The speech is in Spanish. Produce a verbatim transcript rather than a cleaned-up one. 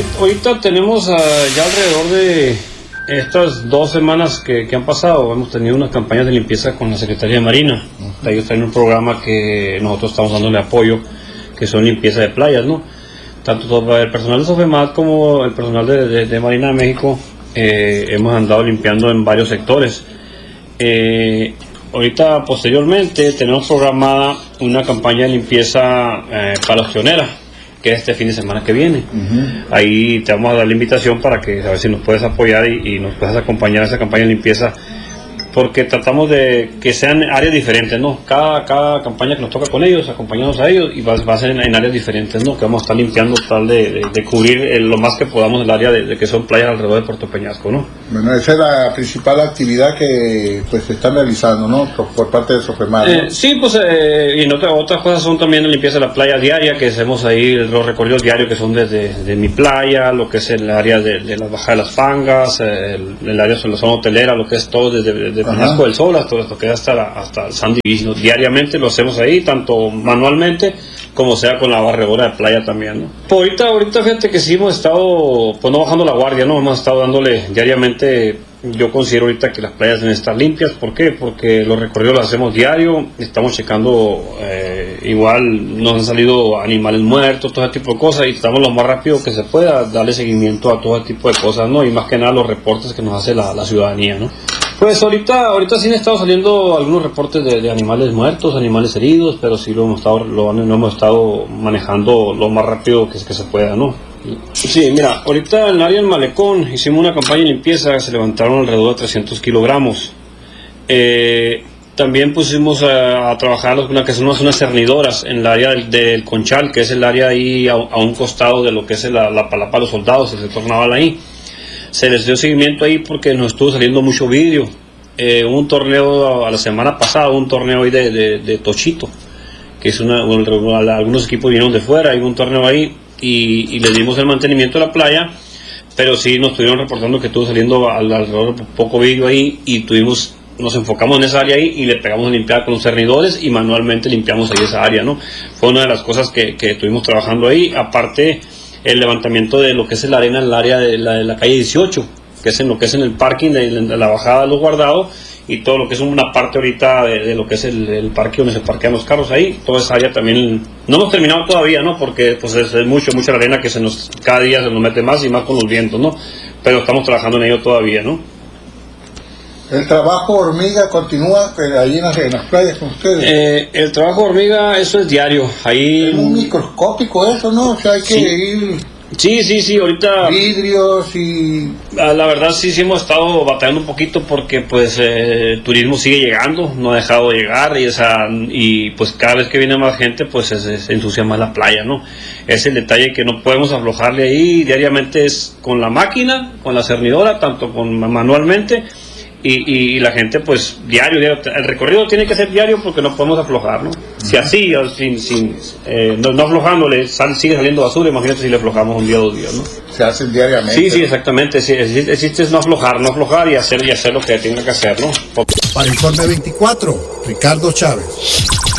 ahorita, ahorita tenemos uh, ya alrededor de estas dos semanas que, que han pasado, hemos tenido unas campañas de limpieza con la Secretaría de Marina. Uh-huh. Ellos tienen un programa que nosotros estamos dándole apoyo, que son limpieza de playas, ¿no? Tanto todo el personal de Sofemat como el personal de, de, de Marina de México eh, hemos andado limpiando en varios sectores. Eh, ahorita posteriormente tenemos programada una campaña de limpieza eh, para los pioneras, que es este fin de semana que viene. Uh-huh. Ahí te vamos a dar la invitación para que a ver si nos puedes apoyar y, y nos puedes acompañar a esa campaña de limpieza, porque tratamos de que sean áreas diferentes, ¿no? Cada, cada campaña que nos toca con ellos, acompañamos a ellos y va, va a ser en, en áreas diferentes, ¿no? Que vamos a estar limpiando, tal de, de, de cubrir el, lo más que podamos el área de, de que son playas alrededor de Puerto Peñasco, ¿no? Bueno, esa es la principal actividad que pues se están realizando, ¿no? Por, por parte de Sofemat, ¿no? Eh, sí, pues eh, y en otra, otras cosas son también la limpieza de la playa diaria, que hacemos ahí los recorridos diarios que son desde de mi playa, lo que es el área de, de la Baja de las Fangas, eh, el, el área de la zona hotelera, lo que es todo desde, desde Peñasco del Sol hasta esto que hasta la, hasta el Sandy Beach, ¿no? Diariamente lo hacemos ahí, tanto manualmente como sea con la barredora de playa también, ¿no? Pues ahorita, ahorita fíjate que sí hemos estado, pues no bajando la guardia, ¿no? Hemos estado dándole diariamente. Yo considero ahorita que las playas deben estar limpias. ¿Por qué? Porque los recorridos los hacemos diario, estamos checando, eh, igual nos han salido animales muertos, todo ese tipo de cosas, y estamos lo más rápido que se pueda darle seguimiento a todo ese tipo de cosas, ¿no? Y más que nada los reportes que nos hace la, la ciudadanía, ¿no? Pues ahorita, ahorita sí han estado saliendo algunos reportes de, de animales muertos, animales heridos, pero sí lo hemos estado, lo, lo hemos estado manejando lo más rápido que, que se pueda, ¿no? Sí, mira, ahorita en el área del Malecón hicimos una campaña de limpieza, se levantaron alrededor de trescientos kilogramos. Eh, también pusimos a, a trabajar una que son unas, unas cernidoras en el área del, del Conchal, que es el área ahí a, a un costado de lo que es la, la palapa de los soldados, el sector naval ahí. Se les dio seguimiento ahí porque nos estuvo saliendo mucho vidrio. Eh, un torneo a la semana pasada, un torneo ahí de, de, de Tochito, que es una, bueno, algunos equipos vinieron de fuera, hay un torneo ahí. Y, y le dimos el mantenimiento a la playa, pero sí nos estuvieron reportando que estuvo saliendo alrededor de poco vidrio ahí, y tuvimos, nos enfocamos en esa área ahí y le pegamos a limpiar con los cernidores y manualmente limpiamos ahí esa área, ¿no? Fue una de las cosas que, que estuvimos trabajando ahí. Aparte, el levantamiento de lo que es la arena en el área de la, de la calle dieciocho, que es en lo que es en el parking de, de la bajada de los guardados, y todo lo que es una parte ahorita de, de lo que es el, el parque donde se parquean los carros ahí, toda esa área también no hemos terminado todavía, ¿no? Porque pues es, es mucho, mucha arena que se nos, cada día se nos mete más y más con los vientos, ¿no? Pero estamos trabajando en ello todavía, ¿no? ¿El trabajo hormiga continúa ahí en las, en las playas con ustedes? Eh, el trabajo hormiga, eso es diario. Ahí es muy microscópico eso, ¿no? O sea, hay que sí. ir... Sí, sí, sí, ahorita... Vidrios y... La verdad sí, sí hemos estado batallando un poquito porque pues eh, el turismo sigue llegando, no ha dejado de llegar, y, esa, y pues cada vez que viene más gente pues se, se ensucia más la playa, ¿no? Es el detalle que no podemos aflojarle ahí diariamente, es con la máquina, con la cernidora, tanto con manualmente, y, y la gente pues diario, diario, el recorrido tiene que ser diario porque no podemos aflojar, ¿no? Uh-huh. Si así, sin, sin, eh, no, no aflojándole, sal, sigue saliendo basura, imagínate si le aflojamos un día o dos días, ¿no? Se hace diariamente. Sí, sí, exactamente, sí, existe, existe no aflojar, no aflojar y hacer, y hacer lo que tenga que hacer, ¿no? Para Informe veinticuatro, Ricardo Chávez.